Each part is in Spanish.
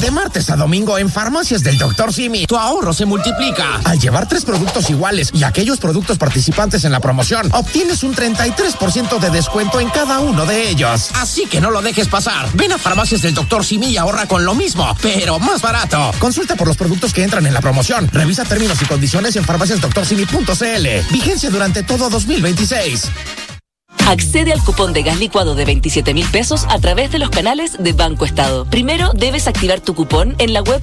De martes a domingo en Farmacias del Dr. Simi, tu ahorro se multiplica. Al llevar 3 productos iguales y aquellos productos participantes en la promoción, obtienes un 33% de descuento en cada uno de ellos. Así que no lo dejes pasar. Ven a Farmacias del Dr. Simi y ahorra con lo mismo, pero más barato. Consulta por los productos que entran en la promoción. Revisa términos y condiciones en farmaciasdoctorsimi.cl. Vigencia durante todo 2026. Accede al cupón de gas licuado de 27,000 pesos a través de los canales de Banco Estado. Primero debes activar tu cupón en la web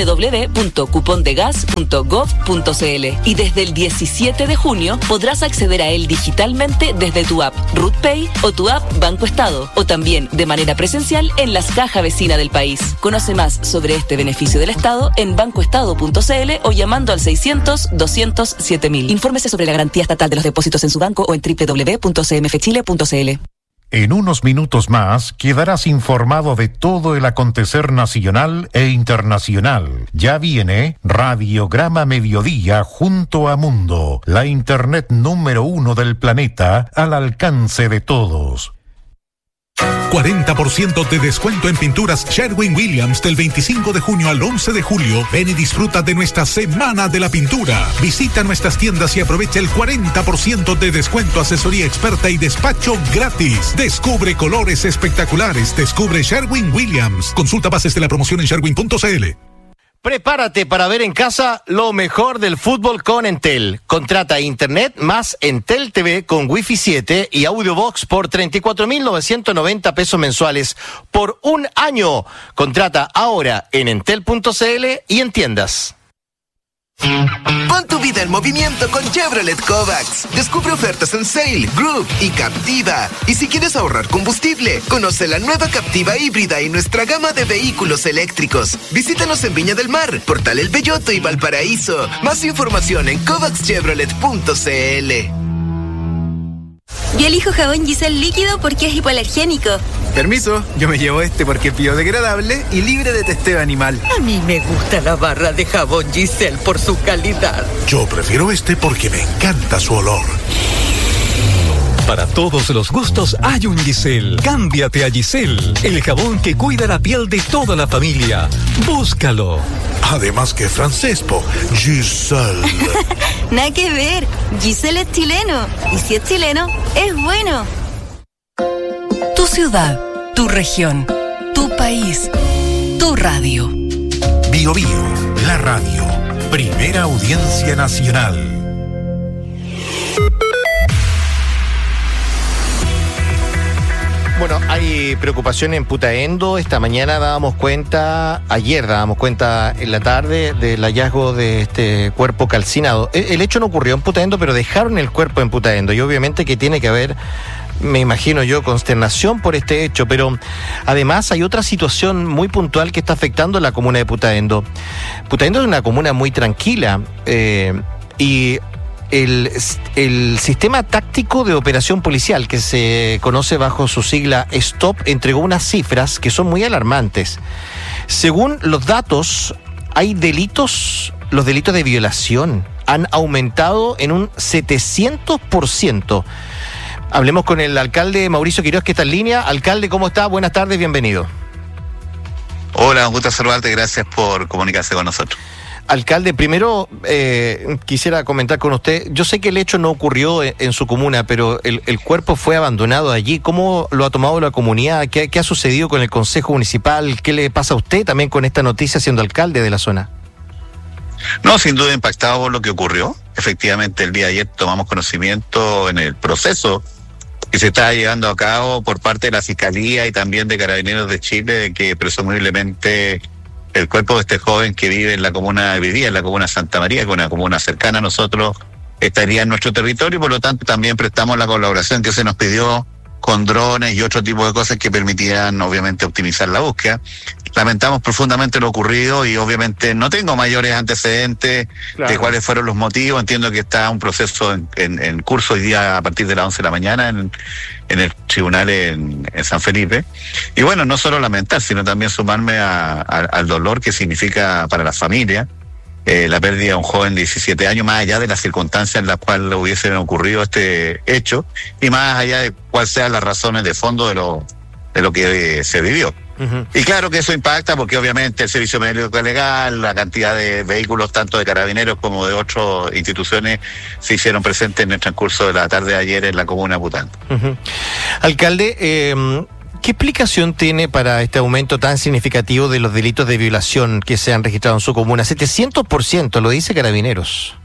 www.cupondegas.gov.cl y desde el 17 de junio podrás acceder a él digitalmente desde tu app RutPay o tu app Banco Estado, o también de manera presencial en las cajas vecinas del país. Conoce más sobre este beneficio del Estado en bancoestado.cl o llamando al 600-200-7000. Infórmese sobre la garantía estatal de los depósitos en su banco o en www.cmfchile.cl. En unos minutos más quedarás informado de todo el acontecer nacional e internacional. Ya viene Radiograma Mediodía junto a Mundo, la internet número 1 del planeta al alcance de todos. 40% de descuento en pinturas Sherwin-Williams del 25 de junio al 11 de julio. Ven y disfruta de nuestra Semana de la Pintura. Visita nuestras tiendas y aprovecha el 40% de descuento, asesoría experta y despacho gratis. Descubre colores espectaculares. Descubre Sherwin-Williams. Consulta bases de la promoción en sherwin.cl. Prepárate para ver en casa lo mejor del fútbol con Entel. Contrata Internet más Entel TV con Wi-Fi 7 y Audiobox por 34,990 pesos mensuales por un año. Contrata ahora en entel.cl y en tiendas. Pon tu vida en movimiento con Chevrolet Kovacs. Descubre ofertas en Sail, Group y Captiva. Y si quieres ahorrar combustible, conoce la nueva Captiva híbrida y nuestra gama de vehículos eléctricos. Visítanos en Viña del Mar, Portal El Belloto y Valparaíso. Más información en kovacschevrolet.cl. Yo elijo jabón Giselle líquido porque es hipoalergénico. Permiso, yo me llevo este porque es biodegradable y libre de testeo animal. A mí me gusta la barra de jabón Giselle por su calidad. Yo prefiero este porque me encanta su olor. Para todos los gustos hay un Giselle. Cámbiate a Giselle, el jabón que cuida la piel de toda la familia. Búscalo. Además que francés, Giselle. Nada que ver, Giselle es chileno. Y si es chileno, es bueno. Tu ciudad, tu región, tu país, tu radio. Bio Bio, la radio. Primera audiencia nacional. Bueno, hay preocupación en Putaendo. Esta mañana ayer dábamos cuenta en la tarde del hallazgo de este cuerpo calcinado. El hecho no ocurrió en Putaendo, pero dejaron el cuerpo en Putaendo. Y obviamente que tiene que haber, me imagino yo, consternación por este hecho. Pero además hay otra situación muy puntual que está afectando a la comuna de Putaendo. Putaendo es una comuna muy tranquila y el sistema táctico de operación policial, que se conoce bajo su sigla STOP, entregó unas cifras que son muy alarmantes. Según los datos, los delitos de violación han aumentado en un 700%. Hablemos con el alcalde Mauricio Quiroz, que está en línea. Alcalde, ¿cómo está? Buenas tardes, bienvenido. Hola, un gusto saludarte, gracias por comunicarse con nosotros. Alcalde, primero quisiera comentar con usted, yo sé que el hecho no ocurrió en su comuna, pero el cuerpo fue abandonado allí. ¿Cómo lo ha tomado la comunidad? ¿Qué ha sucedido con el Consejo Municipal? ¿Qué le pasa a usted también con esta noticia siendo alcalde de la zona? No, sin duda impactado por lo que ocurrió. Efectivamente, el día de ayer tomamos conocimiento en el proceso que se está llevando a cabo por parte de la Fiscalía y también de Carabineros de Chile, de que presumiblemente el cuerpo de este joven que vivía en la comuna Santa María, que es una comuna cercana a nosotros, estaría en nuestro territorio, y por lo tanto también prestamos la colaboración que se nos pidió con drones y otro tipo de cosas que permitían obviamente optimizar la búsqueda. Lamentamos profundamente lo ocurrido y obviamente no tengo mayores antecedentes de cuáles fueron los motivos. Entiendo que está un proceso en curso hoy día a partir de las 11 de la mañana en el tribunal en San Felipe. Y bueno, no solo lamentar, sino también sumarme al dolor que significa para la familia la pérdida de un joven de 17 años, más allá de las circunstancias en las cuales hubiese ocurrido este hecho y más allá de cuáles sean las razones de fondo de lo que se vivió. Uh-huh. Y claro que eso impacta porque obviamente el servicio médico legal, la cantidad de vehículos tanto de Carabineros como de otras instituciones se hicieron presentes en el transcurso de la tarde de ayer en la comuna de Putando. Uh-huh. Alcalde, ¿qué explicación tiene para este aumento tan significativo de los delitos de violación que se han registrado en su comuna? 700%, lo dice Carabineros.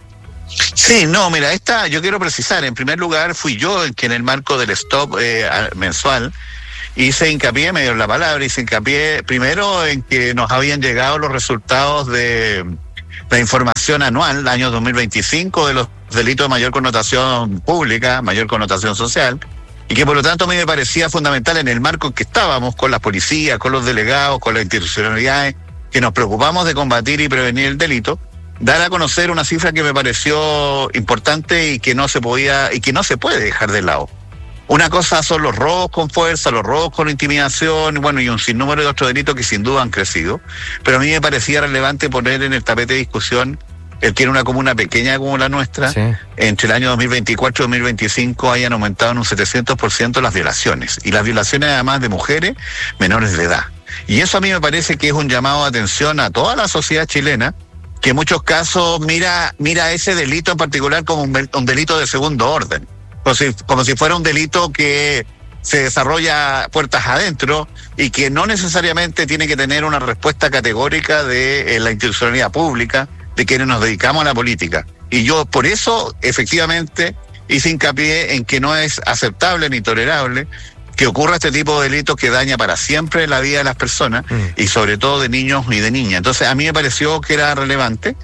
Sí, no, mira, yo quiero precisar, en primer lugar fui yo el que en el marco del stop mensual hice hincapié, me dieron la palabra, hice hincapié primero en que nos habían llegado los resultados de la información anual, año 2025, de los delitos de mayor connotación pública, mayor connotación social, y que por lo tanto a mí me parecía fundamental en el marco en que estábamos con las policías, con los delegados, con las institucionalidades, que nos preocupamos de combatir y prevenir el delito, dar a conocer una cifra que me pareció importante y que no se puede dejar de lado. Una cosa son los robos con fuerza, los robos con intimidación, bueno, y un sinnúmero de otros delitos que sin duda han crecido, pero a mí me parecía relevante poner en el tapete de discusión el que en una comuna pequeña como la nuestra, sí, entre el año 2024 y 2025 hayan aumentado en un 700% las violaciones, y las violaciones además de mujeres menores de edad. Y eso a mí me parece que es un llamado de atención a toda la sociedad chilena, que en muchos casos mira ese delito en particular como un delito de segundo orden, como si fuera un delito que se desarrolla puertas adentro y que no necesariamente tiene que tener una respuesta categórica de la institucionalidad pública, de quienes nos dedicamos a la política. Y yo por eso efectivamente hice hincapié en que no es aceptable ni tolerable que ocurra este tipo de delitos que daña para siempre la vida de las personas y sobre todo de niños y de niñas. Entonces a mí me pareció que era relevante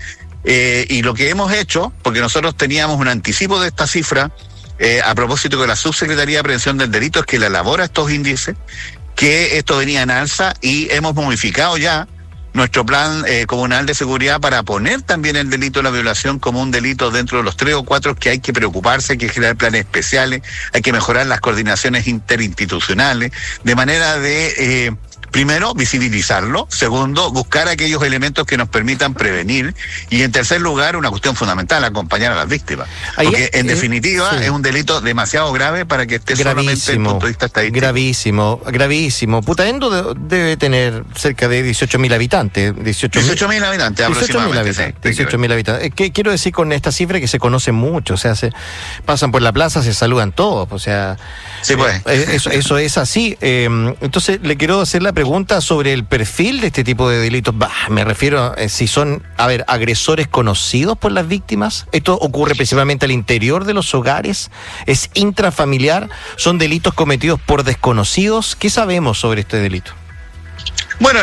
y lo que hemos hecho, porque nosotros teníamos un anticipo de esta cifra a propósito de la Subsecretaría de Prevención del Delito, es que la elabora estos índices, que esto venía en alza y hemos modificado ya nuestro plan comunal de seguridad para poner también el delito de la violación como un delito dentro de los 3 o 4 que hay que preocuparse, hay que generar planes especiales, hay que mejorar las coordinaciones interinstitucionales, de manera de, primero, visibilizarlo, segundo, buscar aquellos elementos que nos permitan prevenir, y en tercer lugar, una cuestión fundamental, acompañar a las víctimas. Porque en definitiva sí, es un delito demasiado grave para que esté solamente desde el punto de vista estadístico. Gravísimo. Putaendo debe tener cerca de 18.000 habitantes. 18.000 habitantes aproximadamente. 18.000 habitantes. ¿Qué quiero decir con esta cifra? Que se conocen mucho, o sea, pasan por la plaza, se saludan todos, o sea... Sí, pues. Eso es así. Entonces, le quiero hacer la pregunta sobre el perfil de este tipo de delitos. Me refiero a si son, agresores conocidos por las víctimas. ¿Esto ocurre principalmente al interior de los hogares? ¿Es intrafamiliar? ¿Son delitos cometidos por desconocidos? ¿Qué sabemos sobre este delito? Bueno,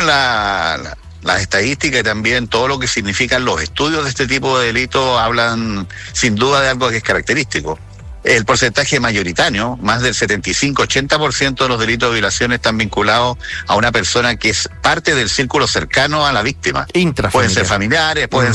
las estadísticas y también todo lo que significan los estudios de este tipo de delitos hablan sin duda de algo que es característico. El porcentaje mayoritario, más del 75-80% de los delitos de violación están vinculados a una persona que es parte del círculo cercano a la víctima. Pueden ser familiares, pueden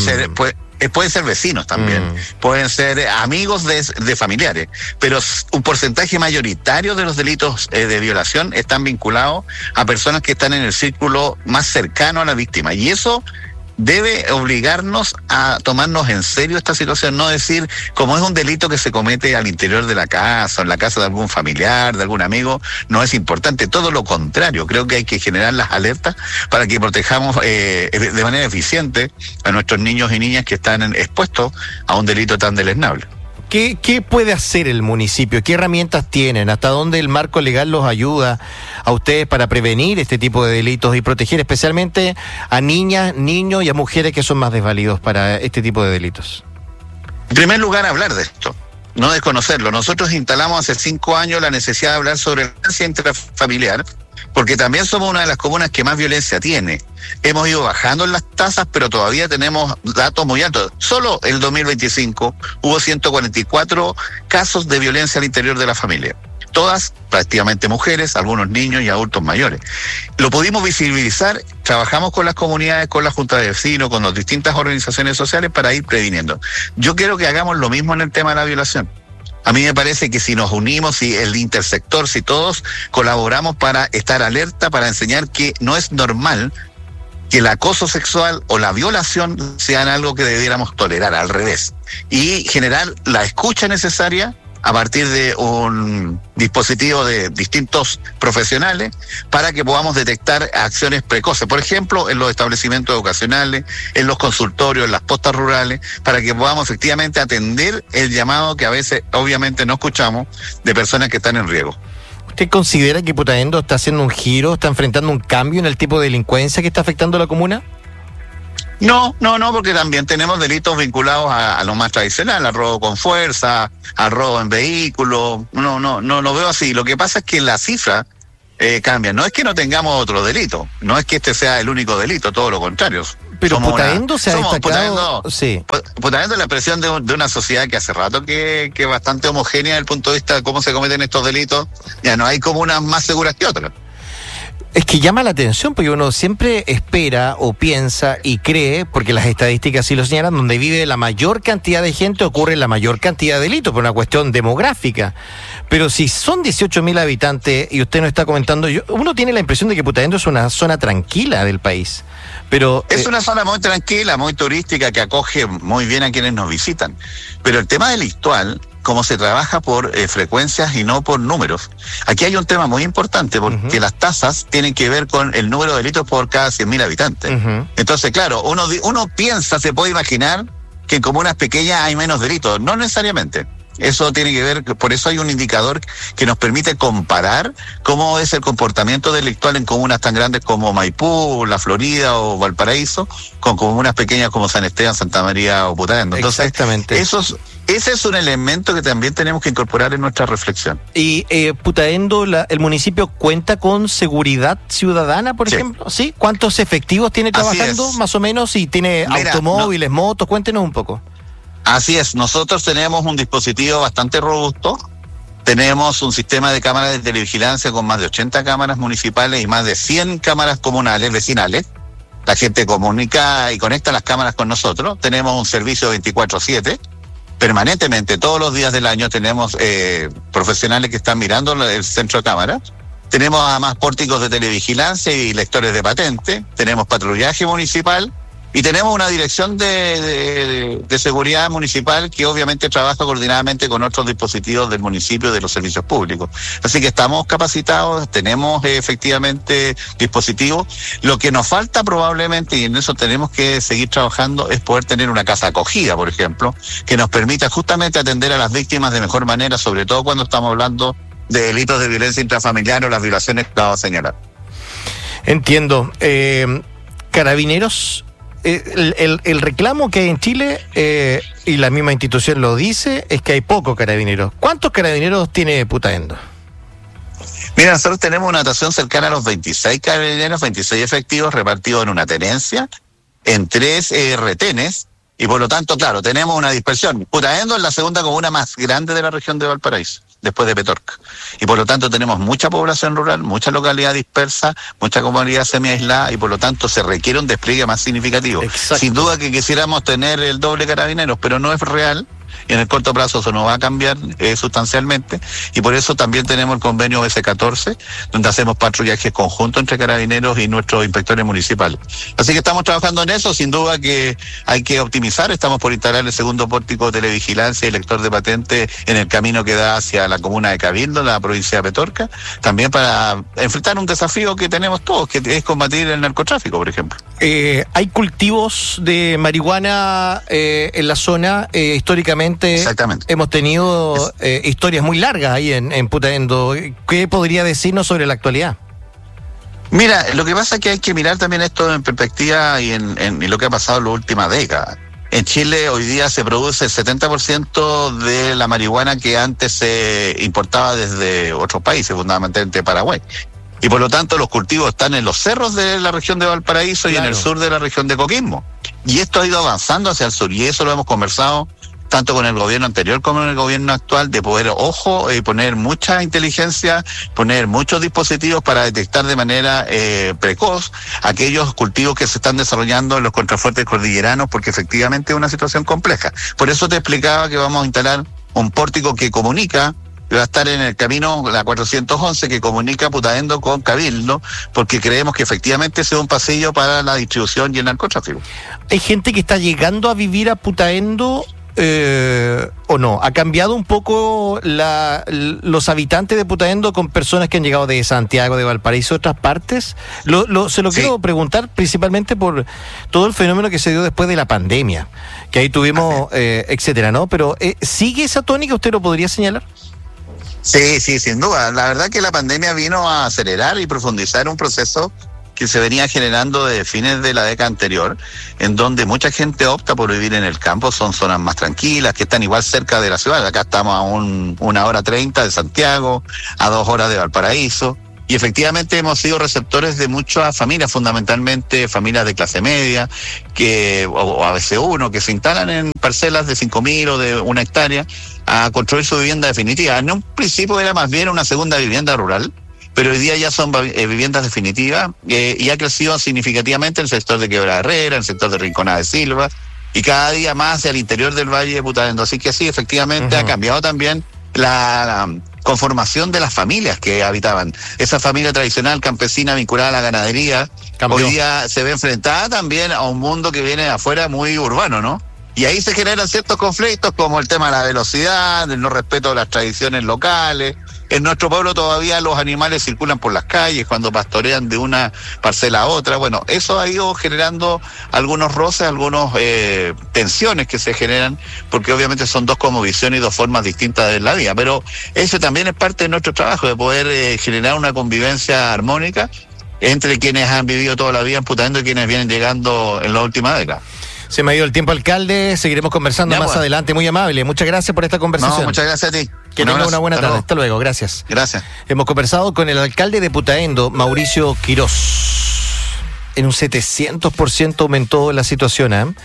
ser vecinos también, pueden ser amigos de familiares, pero un porcentaje mayoritario de los delitos de violación están vinculados a personas que están en el círculo más cercano a la víctima, y eso debe obligarnos a tomarnos en serio esta situación, no decir, como es un delito que se comete al interior de la casa, en la casa de algún familiar, de algún amigo, no es importante, todo lo contrario, creo que hay que generar las alertas para que protejamos de manera eficiente a nuestros niños y niñas que están expuestos a un delito tan deleznable. ¿Qué puede hacer el municipio? ¿Qué herramientas tienen? ¿Hasta dónde el marco legal los ayuda a ustedes para prevenir este tipo de delitos y proteger especialmente a niñas, niños y a mujeres que son más desvalidos para este tipo de delitos? En primer lugar, hablar de esto, no desconocerlo. Nosotros instalamos hace 5 años la necesidad de hablar sobre la violencia intrafamiliar, porque también somos una de las comunas que más violencia tiene. Hemos ido bajando en las tasas, pero todavía tenemos datos muy altos. Solo en el 2025 hubo 144 casos de violencia al interior de la familia. Todas prácticamente mujeres, algunos niños y adultos mayores. Lo pudimos visibilizar, trabajamos con las comunidades, con la Junta de Vecinos, con las distintas organizaciones sociales para ir previniendo. Yo quiero que hagamos lo mismo en el tema de la violación. A mí me parece que si nos unimos, si el intersector, si todos colaboramos para estar alerta, para enseñar que no es normal que el acoso sexual o la violación sean algo que debiéramos tolerar, al revés, y generar la escucha necesaria a partir de un dispositivo de distintos profesionales para que podamos detectar acciones precoces, por ejemplo, en los establecimientos educacionales, en los consultorios, en las postas rurales, para que podamos efectivamente atender el llamado que a veces obviamente no escuchamos de personas que están en riesgo. ¿Usted considera que Putaendo está haciendo un giro, está enfrentando un cambio en el tipo de delincuencia que está afectando a la comuna? No, porque también tenemos delitos vinculados a lo más tradicional, al robo con fuerza, al robo en vehículo. No lo veo así. Lo que pasa es que la cifra cambia. No es que no tengamos otro delito, no es que este sea el único delito, todo lo contrario. Pero Putaendo se ha destacado. Putaendo es la expresión de una sociedad que hace rato que es bastante homogénea desde el punto de vista de cómo se cometen estos delitos. Ya no hay comunas más seguras que otras. Es que llama la atención porque uno siempre espera o piensa y cree, porque las estadísticas sí lo señalan, donde vive la mayor cantidad de gente ocurre la mayor cantidad de delitos, por una cuestión demográfica. Pero si son 18.000 habitantes y usted nos está comentando, uno tiene la impresión de que Putaendo es una zona tranquila del país. Pero es una zona muy tranquila, muy turística, que acoge muy bien a quienes nos visitan. Pero el tema delictual, como se trabaja por frecuencias y no por números. Aquí hay un tema muy importante porque las tasas tienen que ver con el número de delitos por cada 100.000 habitantes. Entonces, claro, uno piensa, se puede imaginar que en comunas pequeñas hay menos delitos. No necesariamente. Eso tiene que ver, por eso hay un indicador que nos permite comparar cómo es el comportamiento delictual en comunas tan grandes como Maipú, La Florida o Valparaíso, con comunas pequeñas como San Esteban, Santa María o Putaendo. Entonces, exactamente. Ese es un elemento que también tenemos que incorporar en nuestra reflexión. Y Putaendo, el municipio cuenta con seguridad ciudadana, por ejemplo, ¿sí? ¿Cuántos efectivos tiene trabajando, más o menos? Y tiene automóviles, motos, cuéntenos un poco. Así es, nosotros tenemos un dispositivo bastante robusto, tenemos un sistema de cámaras de televigilancia con más de 80 cámaras municipales y más de 100 cámaras comunales, vecinales. La gente comunica y conecta las cámaras con nosotros, tenemos un servicio 24/7, permanentemente, todos los días del año tenemos profesionales que están mirando el centro de cámaras. Tenemos además pórticos de televigilancia y lectores de patente, tenemos patrullaje municipal. Y tenemos una dirección de seguridad municipal que obviamente trabaja coordinadamente con otros dispositivos del municipio y de los servicios públicos. Así que estamos capacitados, tenemos efectivamente dispositivos. Lo que nos falta probablemente, y en eso tenemos que seguir trabajando, es poder tener una casa acogida, por ejemplo, que nos permita justamente atender a las víctimas de mejor manera, sobre todo cuando estamos hablando de delitos de violencia intrafamiliar o las violaciones que acabo de señalar. Entiendo. Carabineros... El reclamo que hay en Chile, y la misma institución lo dice, es que hay pocos carabineros. ¿Cuántos carabineros tiene Putaendo? Mira, nosotros tenemos una dotación cercana a los 26 carabineros, 26 efectivos repartidos en una tenencia, en 3 retenes, y por lo tanto, claro, tenemos una dispersión. Putaendo es la segunda comuna más grande de la región de Valparaíso, después de Petorca. Y por lo tanto tenemos mucha población rural, mucha localidad dispersa, mucha comunidad semi-aislada, y por lo tanto se requiere un despliegue más significativo. Exacto. Sin duda que quisiéramos tener el doble carabineros, pero no es real. Y en el corto plazo eso no va a cambiar sustancialmente, y por eso también tenemos el convenio S14, donde hacemos patrullajes conjuntos entre carabineros y nuestros inspectores municipales. Así que estamos trabajando en eso. Sin duda que hay que optimizar. Estamos por instalar el segundo pórtico de televigilancia y lector de patente en el camino que da hacia la comuna de Cabildo, la provincia de Petorca, también para enfrentar un desafío que tenemos todos, que es combatir el narcotráfico, por ejemplo. Hay cultivos de marihuana en la zona, históricamente. Exactamente. Hemos tenido historias muy largas ahí en Putaendo. ¿Qué podría decirnos sobre la actualidad? Mira, lo que pasa es que hay que mirar también esto en perspectiva y en lo que ha pasado en la última década. En Chile hoy día se produce el 70% de la marihuana que antes se importaba desde otros países, fundamentalmente Paraguay. Y por lo tanto los cultivos están en los cerros de la región de Valparaíso, claro, y en el sur de la región de Coquimbo. Y esto ha ido avanzando hacia el sur, y eso lo hemos conversado tanto con el gobierno anterior como con el gobierno actual, de poder, poner mucha inteligencia, poner muchos dispositivos para detectar de manera precoz aquellos cultivos que se están desarrollando en los contrafuertes cordilleranos, porque efectivamente es una situación compleja. Por eso te explicaba que vamos a instalar un pórtico que comunica, va a estar en el camino, la 411, que comunica Putaendo con Cabildo, porque creemos que efectivamente sea un pasillo para la distribución y el narcotráfico. ¿Hay gente que está llegando a vivir a Putaendo ¿O no? ¿Ha cambiado un poco los habitantes de Putaendo con personas que han llegado de Santiago, de Valparaíso, otras partes? Se lo quiero preguntar principalmente por todo el fenómeno que se dio después de la pandemia, que ahí tuvimos, etcétera, ¿no? Pero ¿sigue esa tónica? ¿Usted lo podría señalar? Sí, sin duda. La verdad que la pandemia vino a acelerar y profundizar un proceso que se venía generando desde fines de la década anterior, en donde mucha gente opta por vivir en el campo. Son zonas más tranquilas, que están igual cerca de la ciudad. Acá estamos a 1 hora 30 de Santiago, a 2 horas de Valparaíso, y efectivamente hemos sido receptores de muchas familias, fundamentalmente familias de clase media, o a veces que se instalan en parcelas de 5.000 o de 1 hectárea a construir su vivienda definitiva. En un principio era más bien una segunda vivienda rural, pero hoy día ya son viviendas definitivas, y ha crecido significativamente el sector de Quebrada Herrera, el sector de Rinconada de Silva, y cada día más hacia el interior del Valle de Putaendo. Así que sí, efectivamente ha cambiado también la conformación de las familias que habitaban. Esa familia tradicional campesina vinculada a la ganadería, hoy día se ve enfrentada también a un mundo que viene de afuera muy urbano, ¿no? Y ahí se generan ciertos conflictos, como el tema de la velocidad, el no respeto de las tradiciones locales. En nuestro pueblo todavía los animales circulan por las calles cuando pastorean de una parcela a otra. Bueno, eso ha ido generando algunos roces, algunas tensiones que se generan, porque obviamente son dos cosmovisiones y dos formas distintas de la vida. Pero eso también es parte de nuestro trabajo, de poder generar una convivencia armónica entre quienes han vivido toda la vida en Putaendo y quienes vienen llegando en la última década. Se me ha ido el tiempo, alcalde. Seguiremos conversando más adelante. Muy amable. Muchas gracias por esta conversación. No, muchas gracias a ti. Que tenga una buena tarde. Hasta luego. Gracias. Gracias. Hemos conversado con el alcalde de Putaendo, Mauricio Quirós. En un 700% aumentó la situación, ¿eh?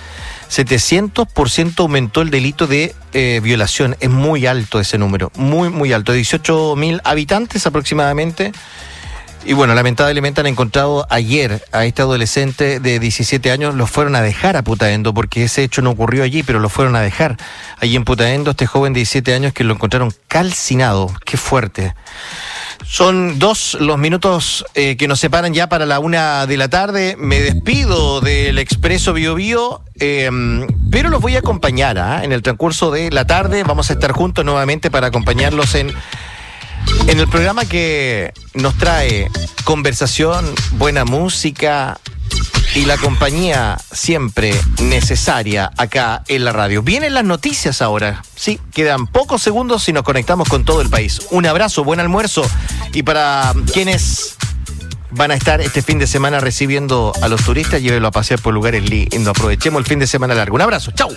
700% aumentó el delito de violación. Es muy alto ese número. Muy, muy alto. 18.000 habitantes aproximadamente. Y bueno, lamentablemente han encontrado ayer a este adolescente de 17 años, los fueron a dejar a Putaendo, porque ese hecho no ocurrió allí, pero lo fueron a dejar allí en Putaendo, este joven de 17 años que lo encontraron calcinado. Qué fuerte. Son 2 los minutos que nos separan ya para la 1 de la tarde. Me despido del Expreso Bio Bio, pero los voy a acompañar en el transcurso de la tarde. Vamos a estar juntos nuevamente para acompañarlos en el programa que nos trae conversación, buena música y la compañía siempre necesaria acá en la radio. Vienen las noticias ahora. Sí, quedan pocos segundos y nos conectamos con todo el país. Un abrazo, buen almuerzo. Y para quienes van a estar este fin de semana recibiendo a los turistas, llévenlo a pasear por lugares lindos. Aprovechemos el fin de semana largo. Un abrazo, chau.